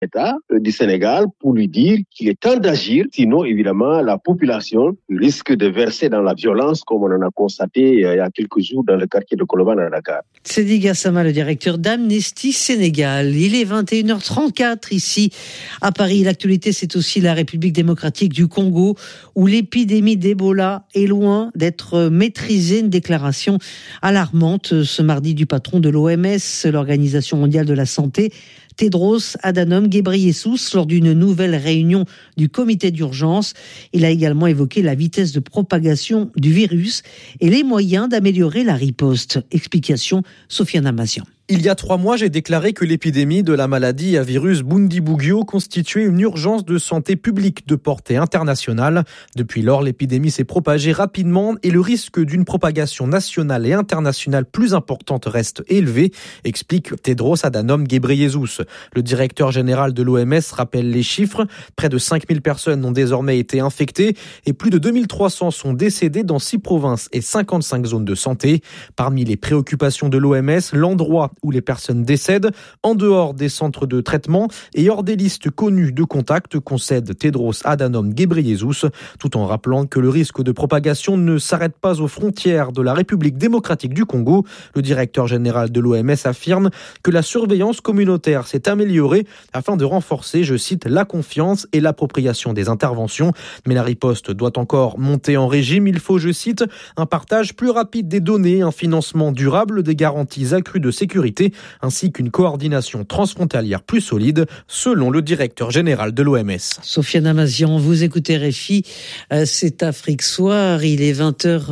l'État du Sénégal pour lui dire qu'il est temps d'agir, sinon évidemment la population risque de verser dans la violence comme on en a constaté il y a quelques jours dans le quartier de Colobane à Dakar. Seydi Gassama, le directeur d'Amnesty Sénégal. Il est 21h34 ici à Paris. L'actualité, c'est aussi la République démocratique du Congo où l'épidémie d'Ebola est loin d'être maîtrisée. Une déclaration alarmante ce mardi du patron de l'OMS, l'Organisation mondiale de la santé, Tedros Adhanom Ghebreyesus, lors d'une nouvelle réunion du comité d'urgence. Il a également évoqué la vitesse de propagation du virus et les moyens d'améliorer la riposte. Explication, Sofiane Amazian. Il y a 3 mois, j'ai déclaré que l'épidémie de la maladie à virus Bundibugyo constituait une urgence de santé publique de portée internationale. Depuis lors, l'épidémie s'est propagée rapidement et le risque d'une propagation nationale et internationale plus importante reste élevé, explique Tedros Adhanom Ghebreyesus. Le directeur général de l'OMS rappelle les chiffres. Près de 5000 personnes ont désormais été infectées et plus de 2300 sont décédées dans 6 provinces et 55 zones de santé. Parmi les préoccupations de l'OMS, l'endroit où les personnes décèdent, en dehors des centres de traitement et hors des listes connues de contacts, concède Tedros Adhanom Ghebreyesus, tout en rappelant que le risque de propagation ne s'arrête pas aux frontières de la République démocratique du Congo. Le directeur général de l'OMS affirme que la surveillance communautaire s'est améliorée afin de renforcer, je cite, la confiance et l'appropriation des interventions. Mais la riposte doit encore monter en régime. Il faut, je cite, un partage plus rapide des données, un financement durable, des garanties accrues de sécurité, ainsi qu'une coordination transfrontalière plus solide, selon le directeur général de l'OMS. Sofiane Amazian, vous écoutez RFI, c'est Afrique Soir, il est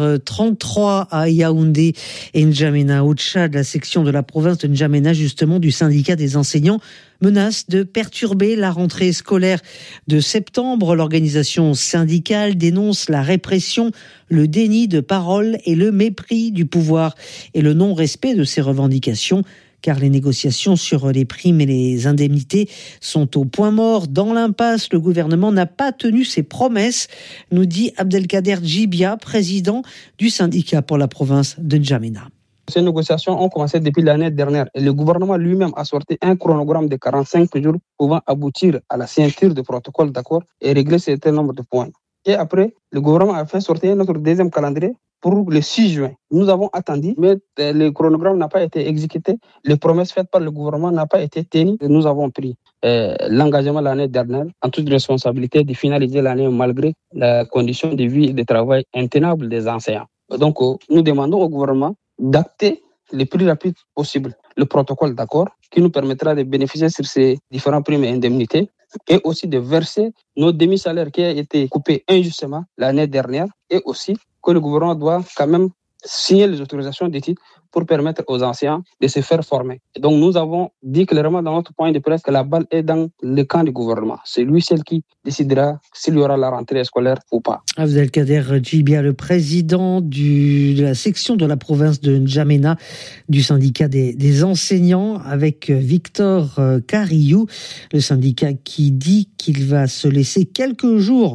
20h33 à Yaoundé et N'Djamena, au Tchad. La section de la province de N'Djamena, justement, du syndicat des enseignants, menace de perturber la rentrée scolaire de septembre. L'organisation syndicale dénonce la répression, le déni de parole et le mépris du pouvoir et le non-respect de ses revendications. Car les négociations sur les primes et les indemnités sont au point mort. Dans l'impasse, le gouvernement n'a pas tenu ses promesses, nous dit Abdelkader Djibia, président du syndicat pour la province de N'Djamena. Ces négociations ont commencé depuis l'année dernière et le gouvernement lui-même a sorti un chronogramme de 45 jours pouvant aboutir à la signature de protocole d'accord et régler un certain nombre de points. Et après, le gouvernement a fait sortir notre deuxième calendrier pour le 6 juin. Nous avons attendu, mais le chronogramme n'a pas été exécuté. Les promesses faites par le gouvernement n'ont pas été tenues. Nous avons pris l'engagement l'année dernière, en toute responsabilité, de finaliser l'année malgré la condition de vie et de travail intenable des enseignants. Donc, nous demandons au gouvernement d'acter le plus rapide possible le protocole d'accord qui nous permettra de bénéficier sur ces différents primes et indemnités et aussi de verser nos demi-salaires qui ont été coupés injustement l'année dernière et aussi que le gouvernement doit quand même signer les autorisations d'études pour permettre aux enseignants de se faire former. Et donc nous avons dit clairement dans notre point de presse que la balle est dans le camp du gouvernement. C'est lui seul qui décidera s'il y aura la rentrée scolaire ou pas. Abdelkader Djibia, le président de la section de la province de N'Djamena du syndicat des enseignants, avec Victor Carillou, le syndicat qui dit qu'il va laisser quelques jours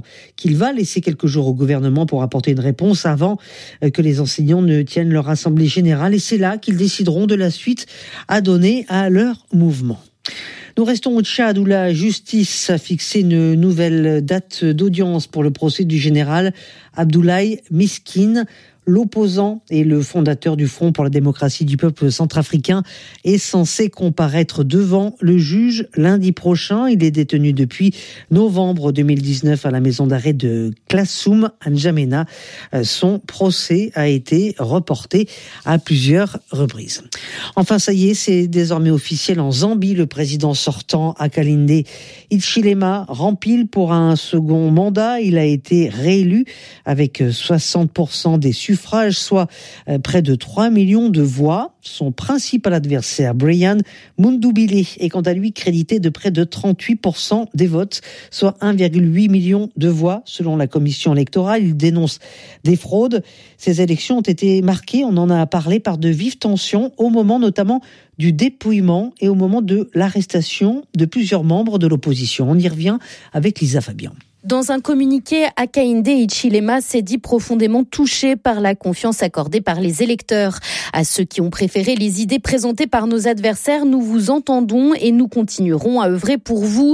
au gouvernement pour apporter une réponse avant que les enseignants ne tiennent leur assemblée générale. Et c'est là qu'ils décideront de la suite à donner à leur mouvement. Nous restons au Tchad où la justice a fixé une nouvelle date d'audience pour le procès du général Abdoulaye Miskine. L'opposant et le fondateur du Front pour la démocratie du peuple centrafricain est censé comparaître devant le juge lundi prochain. Il est détenu depuis novembre 2019 à la maison d'arrêt de Klassoum à N'Djamena. Son procès a été reporté à plusieurs reprises. Enfin, ça y est, c'est désormais officiel en Zambie. Le président sortant, Hakainde Hichilema, rempile pour un second mandat. Il a été réélu avec 60% des suffrages, soit près de 3 millions de voix. Son principal adversaire, Brian Mundubile, est quant à lui crédité de près de 38% des votes, soit 1,8 million de voix selon la commission électorale. Il dénonce des fraudes. Ces élections ont été marquées, on en a parlé, par de vives tensions au moment notamment du dépouillement et au moment de l'arrestation de plusieurs membres de l'opposition. On y revient avec Lisa Fabian. Dans un communiqué, Hakainde Hichilema s'est dit profondément touché par la confiance accordée par les électeurs. À ceux qui ont préféré les idées présentées par nos adversaires, nous vous entendons et nous continuerons à œuvrer pour vous.